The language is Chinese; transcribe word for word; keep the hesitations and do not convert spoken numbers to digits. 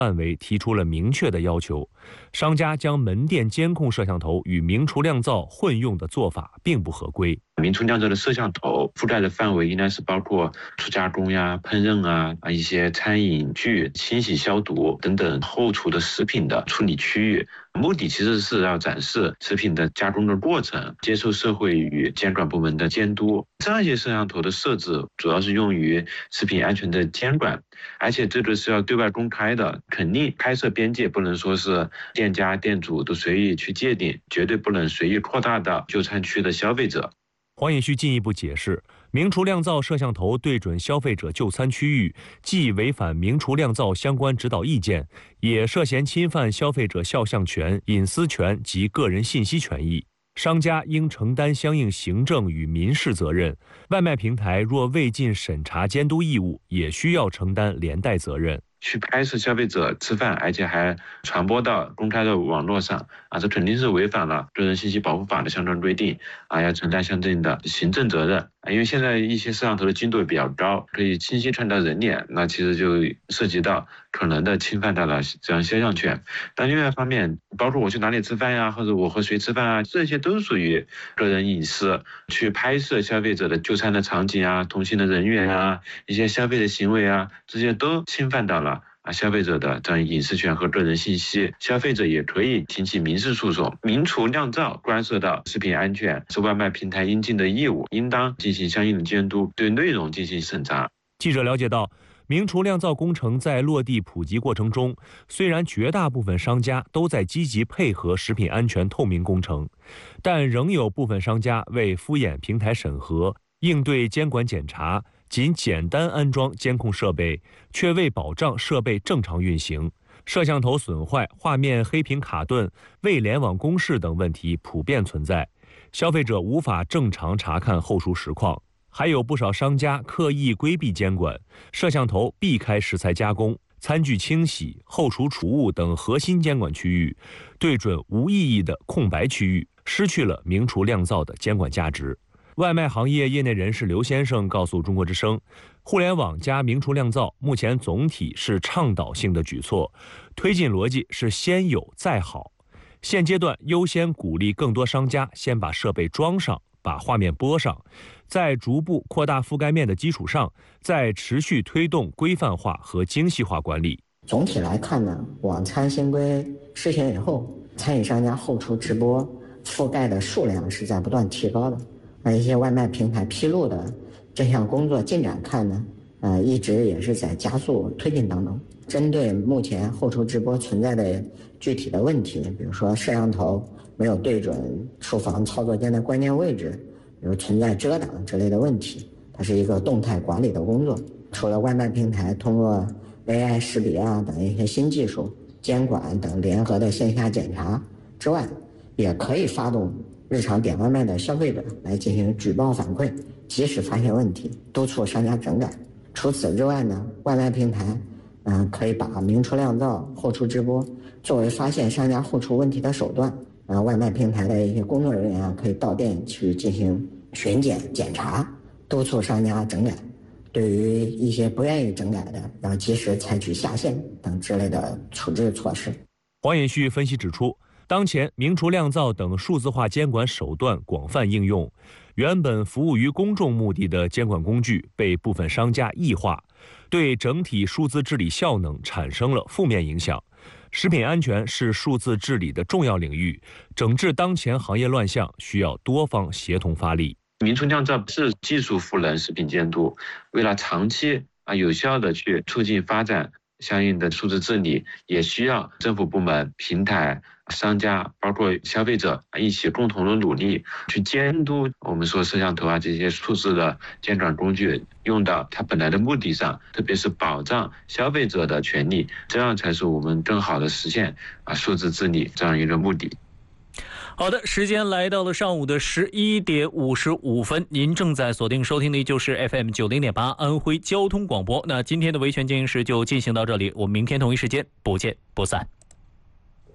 范围提出了明确的要求，商家将门店监控摄像头与明厨亮灶混用的做法并不合规。 明厨亮灶的摄像头覆盖的范围应该是包括初加工呀、烹饪啊、啊一些餐饮具、清洗消毒等等后厨的食品的处理区域。目的其实是要展示食品的加工的过程，接受社会与监管部门的监督。这样一些摄像头的设置主要是用于食品安全的监管，而且这个是要对外公开的，肯定拍摄边界不能说是店家店主都随意去界定，绝对不能随意扩大到就餐区的消费者。 黄颖旭进一步解释，明厨亮灶摄像头对准消费者就餐区域，既违反明厨亮灶相关指导意见，也涉嫌侵犯消费者肖像权、隐私权及个人信息权益。商家应承担相应行政与民事责任，外卖平台若未尽审查监督义务，也需要承担连带责任。 去拍摄消费者吃饭，而且还传播到公开的网络上啊，这肯定是违反了个人信息保护法的相关规定啊，要承担相应的行政责任啊。因为现在一些摄像头的精度也比较高，可以清晰看到人脸，那其实就涉及到可能的侵犯到了这样肖像权。但另外一方面，包括我去哪里吃饭呀，或者我和谁吃饭啊，这些都属于个人隐私。去拍摄消费者的就餐的场景啊、同行的人员啊、一些消费的行为啊，这些都侵犯到了啊，消费者的这样隐私权和个人信息，消费者也可以提起民事诉讼。明厨亮灶关涉到食品安全，是外卖平台应尽的义务，应当进行相应的监督，对内容进行审查。 记者了解到，明厨亮灶工程在落地普及过程中，虽然绝大部分商家都在积极配合食品安全透明工程，但仍有部分商家为敷衍平台审核、应对监管检查，仅简单安装监控设备，却未保障设备正常运行，摄像头损坏、画面黑屏卡顿、未联网公示等问题普遍存在，消费者无法正常查看后厨实况。还有不少商家刻意规避监管，摄像头避开食材加工、餐具清洗、后厨储物等核心监管区域，对准无意义的空白区域，失去了明厨亮灶的监管价值。外卖行业业内人士刘先生告诉中国之声，互联网加明厨亮灶目前总体是倡导性的举措，推进逻辑是先有再好。现阶段优先鼓励更多商家先把设备装上，把画面播上，在逐步扩大覆盖面的基础上，再持续推动规范化和精细化管理。 总体来看呢，网餐新规实行以后，餐饮商家后厨直播覆盖的数量是在不断提高的。而一些外卖平台披露的这项工作进展看呢，呃，一直也是在加速推进当中。针对目前后厨直播存在的具体的问题，比如说摄像头没有对准厨房操作间的关键位置，比如存在遮挡之类的问题，它是一个动态管理的工作。除了外卖平台通过 A I 识别啊等一些新技术、监管等联合的线下检查之外，也可以发动日常点外卖的消费者来进行举报反馈，及时发现问题，督促商家整改。除此之外呢，外卖平台嗯、呃，可以把明厨亮灶后厨直播作为发现商家后厨问题的手段。呃，外卖平台的一些工作人员啊，可以到店去进行巡检检查，督促商家整改。对于一些不愿意整改的，要及时采取下线等之类的处置措施。 黄延旭分析指出，当前明厨亮灶等数字化监管手段广泛应用，原本服务于公众目的的监管工具被部分商家异化，对整体数字治理效能产生了负面影响。食品安全是数字治理的重要领域，整治当前行业乱象需要多方协同发力。 明厨亮灶是技术赋能食品监督，为了长期啊有效的去促进发展相应的数字治理，也需要政府部门、平台、商家，包括消费者一起共同的努力，去监督我们说摄像头啊这些数字的监管工具用到它本来的目的上，特别是保障消费者的权利，这样才是我们更好的实现啊数字治理这样一个目的。 好的，时间来到了上午的十一点五十五分，您正在锁定收听的就是 F M 九零点八安徽交通广播。那今天的维权建议室就进行到这里，我们明天同一时间不见不散。